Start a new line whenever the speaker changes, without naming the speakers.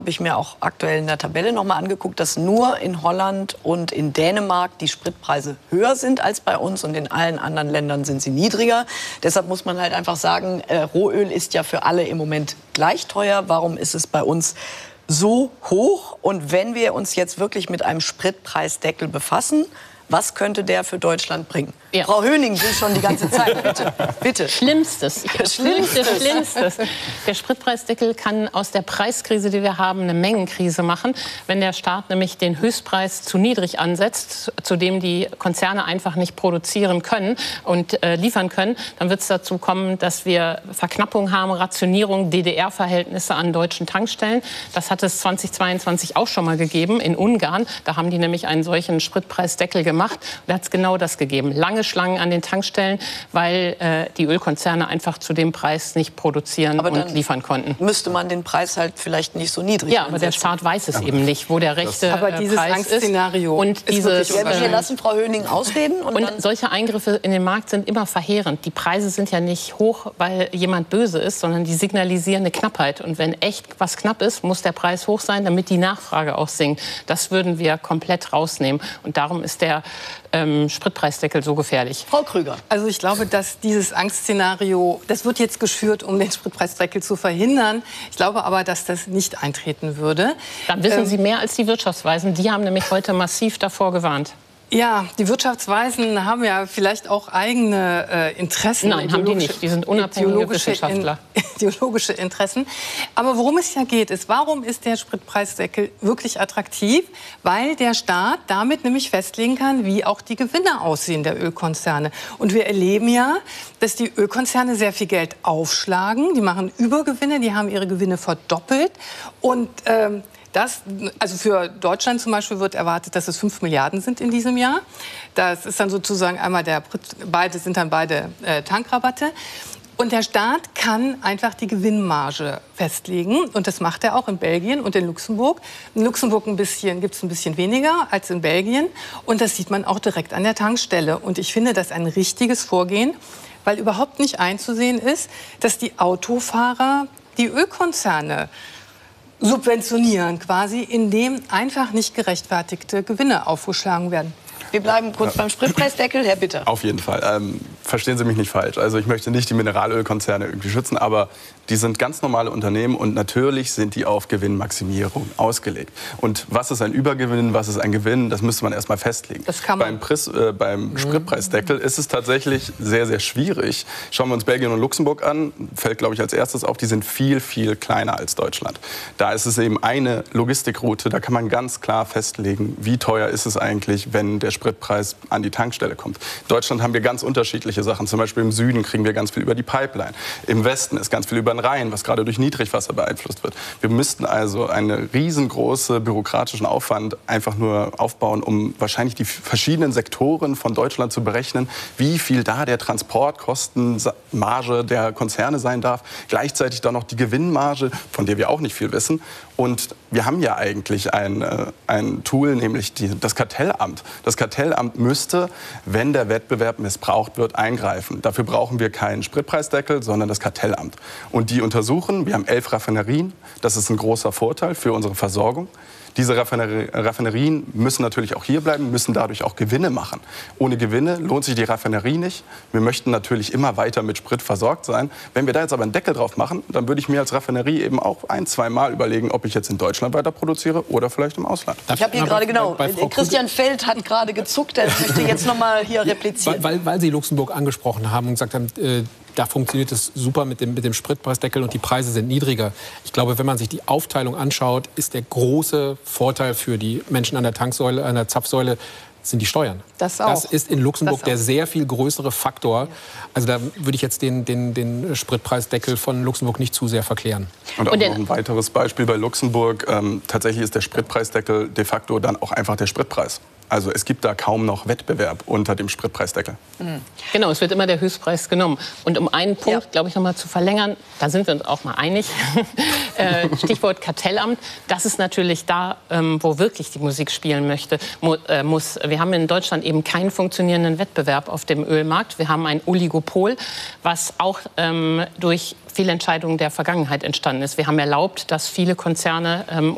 Habe ich mir auch aktuell in der Tabelle noch mal angeguckt, dass nur in Holland und in Dänemark die Spritpreise höher sind als bei uns und in allen anderen Ländern sind sie niedriger. Deshalb muss man halt einfach sagen, Rohöl ist ja für alle im Moment gleich teuer. Warum ist es bei uns so hoch? Und wenn wir uns jetzt wirklich mit einem Spritpreisdeckel befassen, was könnte der für Deutschland bringen? Ja. Frau Höning will schon die ganze Zeit, bitte, bitte.
Schlimmstes. Schlimmstes. Der Spritpreisdeckel kann aus der Preiskrise, die wir haben, eine Mengenkrise machen. Wenn der Staat nämlich den Höchstpreis zu niedrig ansetzt, zu dem die Konzerne einfach nicht produzieren können und liefern können, dann wird es dazu kommen, dass wir Verknappung haben, Rationierung, DDR-Verhältnisse an deutschen Tankstellen. Das hat es 2022 auch schon mal gegeben in Ungarn. Da haben die nämlich einen solchen Spritpreisdeckel gemacht. Da hat es genau das gegeben. Lange Schlangen an den Tankstellen, weil die Ölkonzerne einfach zu dem Preis nicht produzieren und liefern konnten.
Müsste man den Preis halt vielleicht nicht so niedrig
ansetzen. Aber der Staat weiß es eben nicht, wo der rechte Preis ist.
Und wir lassen Frau Höning ausreden.
Und solche Eingriffe in den Markt sind immer verheerend. Die Preise sind ja nicht hoch, weil jemand böse ist, sondern die signalisieren eine Knappheit. Und wenn echt was knapp ist, muss der Preis hoch sein, damit die Nachfrage auch sinkt. Das würden wir komplett rausnehmen. Und darum ist der Spritpreisdeckel so gefährlich.
Frau Krüger.
Also ich glaube, dass dieses Angstszenario, das wird jetzt geschürt, um den Spritpreisdeckel zu verhindern. Ich glaube aber, dass das nicht eintreten würde.
Dann wissen Sie mehr als die Wirtschaftsweisen. Die haben nämlich heute massiv davor gewarnt.
Ja, die Wirtschaftsweisen haben ja vielleicht auch eigene Interessen.
Nein, haben die nicht. Die sind unabhängige Wissenschaftler.
Ideologische Interessen. Aber worum es ja geht, ist, warum ist der Spritpreisdeckel wirklich attraktiv? Weil der Staat damit nämlich festlegen kann, wie auch die Gewinne aussehen der Ölkonzerne. Und wir erleben ja, dass die Ölkonzerne sehr viel Geld aufschlagen. Die machen Übergewinne, die haben ihre Gewinne verdoppelt. Und also für Deutschland zum Beispiel wird erwartet, dass es 5 Milliarden sind in diesem Jahr. Das ist dann sozusagen einmal beide Tankrabatte. Und der Staat kann einfach die Gewinnmarge festlegen. Und das macht er auch in Belgien und in Luxemburg. In Luxemburg gibt es ein bisschen weniger als in Belgien. Und das sieht man auch direkt an der Tankstelle. Und ich finde das ein richtiges Vorgehen, weil überhaupt nicht einzusehen ist, dass die Autofahrer die Ölkonzerne subventionieren quasi, indem einfach nicht gerechtfertigte Gewinne aufgeschlagen werden.
Wir bleiben kurz beim Spritpreisdeckel. Herr Bitter.
Auf jeden Fall. Verstehen Sie mich nicht falsch. Also ich möchte nicht die Mineralölkonzerne irgendwie schützen, aber die sind ganz normale Unternehmen und natürlich sind die auf Gewinnmaximierung ausgelegt. Und was ist ein Übergewinn, was ist ein Gewinn, das müsste man erst mal festlegen.
Das kann man.
Beim Spritpreisdeckel ist es tatsächlich sehr, sehr schwierig. Schauen wir uns Belgien und Luxemburg an, fällt, glaube ich, als erstes auf, die sind viel, viel kleiner als Deutschland. Da ist es eben eine Logistikroute, da kann man ganz klar festlegen, wie teuer ist es eigentlich, wenn der Spritpreis an die Tankstelle kommt. In Deutschland haben wir ganz unterschiedliche Sachen. Zum Beispiel im Süden kriegen wir ganz viel über die Pipeline. Im Westen ist ganz viel über den Rhein, was gerade durch Niedrigwasser beeinflusst wird. Wir müssten also einen riesengroßen bürokratischen Aufwand einfach nur aufbauen, um wahrscheinlich die verschiedenen Sektoren von Deutschland zu berechnen, wie viel da der Transportkostenmarge der Konzerne sein darf. Gleichzeitig dann noch die Gewinnmarge, von der wir auch nicht viel wissen. Und wir haben ja eigentlich ein Tool, nämlich das Kartellamt. Das Kartellamt müsste, wenn der Wettbewerb missbraucht wird, eingreifen. Dafür brauchen wir keinen Spritpreisdeckel, sondern das Kartellamt. Und die untersuchen, wir haben 11 Raffinerien, das ist ein großer Vorteil für unsere Versorgung. Diese Raffinerien müssen natürlich auch hier bleiben, müssen dadurch auch Gewinne machen. Ohne Gewinne lohnt sich die Raffinerie nicht. Wir möchten natürlich immer weiter mit Sprit versorgt sein. Wenn wir da jetzt aber einen Deckel drauf machen, dann würde ich mir als Raffinerie eben auch 1-2 Mal überlegen, ob ich jetzt in Deutschland weiter produziere oder vielleicht im Ausland.
Ich habe hier gerade Christian Feld hat gerade gezuckt, er möchte jetzt noch mal hier replizieren.
Weil Sie Luxemburg angesprochen haben und gesagt haben, da funktioniert es super mit dem Spritpreisdeckel und die Preise sind niedriger. Ich glaube, wenn man sich die Aufteilung anschaut, ist der große Vorteil für die Menschen an der Tanksäule, an der Zapfsäule, sind die Steuern.
Das auch.
Das ist in Luxemburg der sehr viel größere Faktor. Also da würde ich jetzt den Spritpreisdeckel von Luxemburg nicht zu sehr verklären.
Und auch noch ein weiteres Beispiel bei Luxemburg. Tatsächlich ist der Spritpreisdeckel de facto dann auch einfach der Spritpreis. Also es gibt da kaum noch Wettbewerb unter dem Spritpreisdeckel.
Genau, es wird immer der Höchstpreis genommen. Und um einen Punkt, glaube ich, noch mal zu verlängern, da sind wir uns auch mal einig, Stichwort Kartellamt, das ist natürlich da, wo wirklich die Musik spielen muss. Wir haben in Deutschland eben keinen funktionierenden Wettbewerb auf dem Ölmarkt. Wir haben ein Oligopol, was auch durch Fehlentscheidungen der Vergangenheit entstanden ist. Wir haben erlaubt, dass viele Konzerne